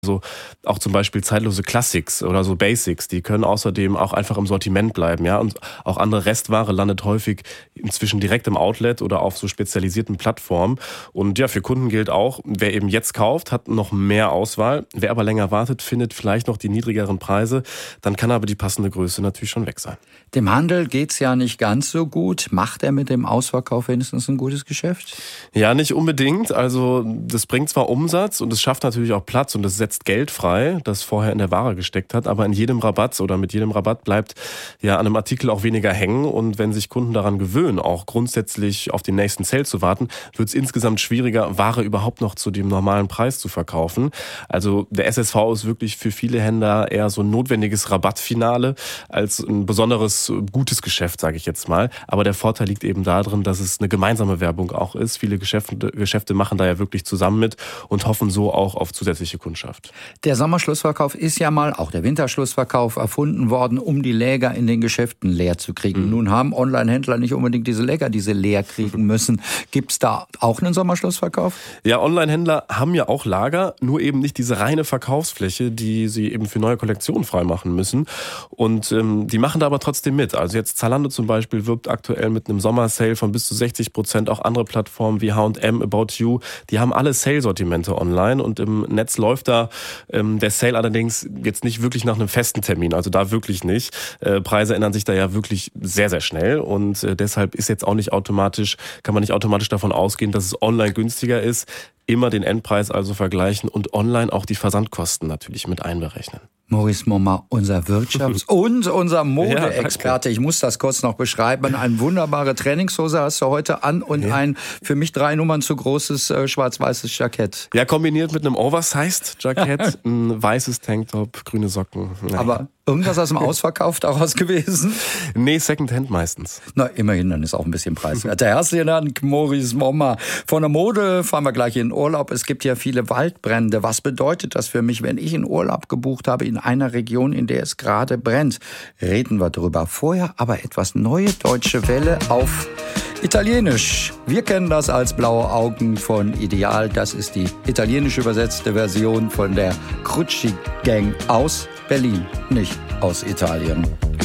So auch zum Beispiel zeitlose Classics oder so Basics, die können außerdem auch einfach im Sortiment bleiben, ja. Und auch andere Restware landet häufig inzwischen direkt im Outlet oder auf so spezialisierten Plattformen. Und ja, für Kunden gilt auch, wer eben jetzt kauft, hat noch mehr Auswahl. Wer aber länger wartet, findet vielleicht noch die niedrigeren Preise. Dann kann aber die passende Größe natürlich schon weg sein. Dem Handel geht's ja nicht ganz so gut. Macht er mit dem Ausverkauf wenigstens ein gutes Geschäft? Ja, nicht unbedingt. Also das bringt zwar Umsatz und es schafft natürlich auch Platz und es setzt Geld frei, das vorher in der Ware gesteckt hat, aber in jedem Rabatt oder mit jedem Rabatt bleibt ja an einem Artikel auch weniger hängen und wenn sich Kunden daran gewöhnen, auch grundsätzlich auf den nächsten Sale zu warten, wird es insgesamt schwieriger, Ware überhaupt noch zu dem normalen Preis zu verkaufen. Also der SSV ist wirklich für viele Händler eher so ein notwendiges Rabattfinale als ein besonderes gutes Geschäft, sage ich jetzt mal. Aber der Vorteil liegt eben darin, dass es eine gemeinsame Werbung auch ist. Viele Geschäfte machen da ja wirklich zusammen mit und hoffen so auch auf zusätzliche Kundschaft. Der Sommerschlussverkauf ist ja mal, auch der Winterschlussverkauf, erfunden worden, um die Läger in den Geschäften leer zu kriegen. Nun haben Online-Händler nicht unbedingt diese Läger, die sie leer kriegen müssen. Gibt's da auch einen Sommerschlussverkauf? Ja, Online-Händler haben ja auch Lager, nur eben nicht diese reine Verkaufsfläche, die sie eben für neue Kollektionen freimachen müssen. Und die machen da aber trotzdem mit. Also jetzt Zalando zum Beispiel wirbt aktuell mit einem Sommersale von bis zu 60%. Auch andere Plattformen wie H&M, About You, die haben alle Sale-Sortimente online und im Netz läuft da der Sale allerdings jetzt nicht wirklich nach einem festen Termin, also da wirklich nicht. Preise ändern sich da ja wirklich sehr, sehr schnell und deshalb ist jetzt auch nicht automatisch, kann man nicht automatisch davon ausgehen, dass es online günstiger ist. Immer den Endpreis also vergleichen und online auch die Versandkosten natürlich mit einberechnen. Maurice Momma, unser Wirtschafts- und unser Modeexperte. Ich muss das kurz noch beschreiben. Eine wunderbare Trainingshose hast du heute an und ein für mich 3 Nummern zu großes schwarz-weißes Jackett. Ja, kombiniert mit einem Oversized-Jackett, ein weißes Tanktop, grüne Socken. Ja. Aber irgendwas aus dem Ausverkauf daraus gewesen? Nee, Secondhand meistens. Na, immerhin, dann ist auch ein bisschen preiswert. Herzlichen Dank, Maurice Momma. Von der Mode fahren wir gleich in den Urlaub. Es gibt ja viele Waldbrände. Was bedeutet das für mich, wenn ich einen Urlaub gebucht habe in einer Region, in der es gerade brennt? Reden wir drüber. Vorher aber etwas neue deutsche Welle auf Italienisch. Wir kennen das als Blaue Augen von Ideal. Das ist die italienisch übersetzte Version von der Cruci Gang aus Berlin, nicht aus Italien.